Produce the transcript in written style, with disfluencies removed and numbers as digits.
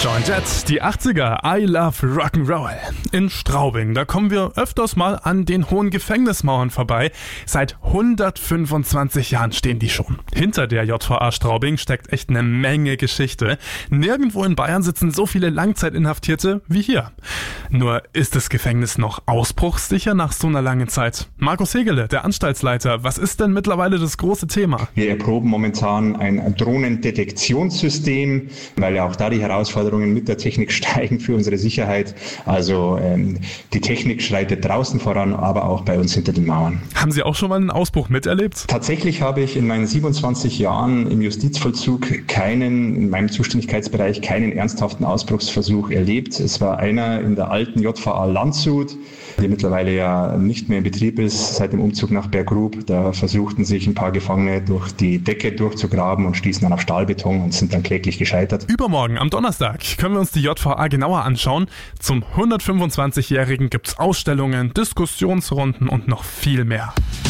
Joan Jett, die 80er, I Love Rock'n'Roll. In Straubing, da kommen wir öfters mal an den hohen Gefängnismauern vorbei. Seit 125 Jahren stehen die schon. Hinter der JVA Straubing steckt echt eine Menge Geschichte. Nirgendwo in Bayern sitzen so viele Langzeitinhaftierte wie hier. Nur ist das Gefängnis noch ausbruchssicher nach so einer langen Zeit? Markus Hegele, der Anstaltsleiter, was ist denn mittlerweile das große Thema? Wir erproben momentan ein Drohnendetektionssystem, weil ja auch da die Herausforderungen mit der Technik steigen für unsere Sicherheit. Also die Technik schreitet draußen voran, aber auch bei uns hinter den Mauern. Haben Sie auch schon mal einen Ausbruch miterlebt? Tatsächlich habe ich in meinen 27 Jahren im Justizvollzug in meinem Zuständigkeitsbereich keinen ernsthaften Ausbruchsversuch erlebt. Es war einer in der alten JVA Landshut, die mittlerweile ja nicht mehr in Betrieb ist seit dem Umzug nach Berggrub. Da versuchten sich ein paar Gefangene durch die Decke durchzugraben und stießen dann auf Stahlbeton und sind dann kläglich gescheitert. Übermorgen am Donnerstag können wir uns die JVA genauer anschauen. Zum 125-Jährigen gibt's Ausstellungen, Diskussionsrunden und noch viel mehr.